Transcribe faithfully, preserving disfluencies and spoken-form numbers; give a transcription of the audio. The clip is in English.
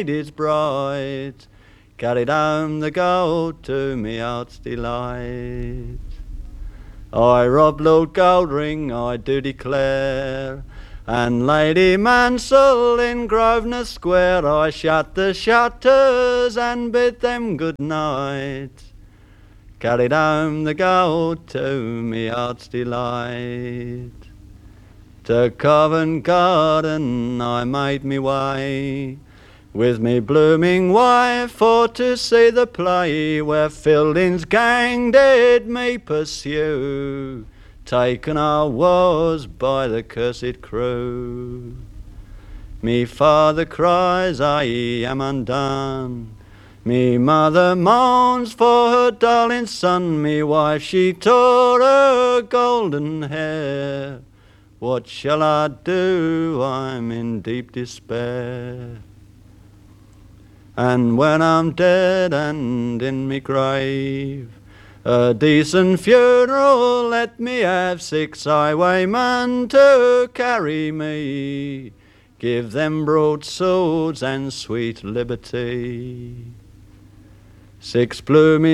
ladies bright, carried home the gold to me heart's delight. I robbed Lord Goldring, I do declare, and Lady Mansell in Grosvenor Square. I shut the shutters and bid them good night, carried home the gold to me heart's delight. To Covent Garden I made me way, with me blooming wife for to see the play, where Fielding's gang did me pursue, taken I was by the cursed crew. Me father cries I am undone, me mother moans for her darling son, me wife she tore her golden hair. What shall I do? I'm in deep despair. And when I'm dead and in me grave, a decent funeral let me have, six highwaymen to carry me, give them broadswords and sweet liberty. Six blooming